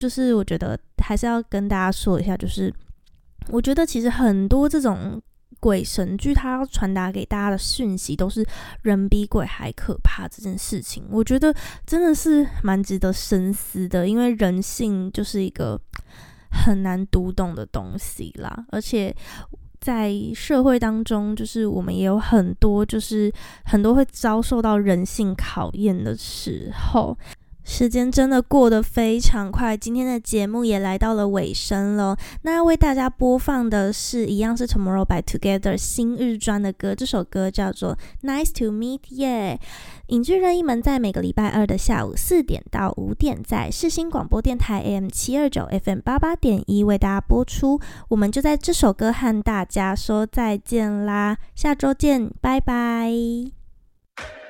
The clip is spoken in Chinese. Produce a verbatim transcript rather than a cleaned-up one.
就是我觉得还是要跟大家说一下，就是我觉得其实很多这种鬼神剧它要传达给大家的讯息都是人比鬼还可怕这件事情，我觉得真的是蛮值得深思的，因为人性就是一个很难读懂的东西啦，而且在社会当中，就是我们也有很多就是很多会遭受到人性考验的时候。时间真的过得非常快，今天的节目也来到了尾声了。那要为大家播放的是一样是 Tomorrow by Together 新日专的歌，这首歌叫做 Nice to Meet You。 影剧任意门在每个礼拜二的下午四点到五点在世新广播电台 A M 七二九 F M 八八点一为大家播出。我们就在这首歌和大家说再见啦，下周见，拜拜。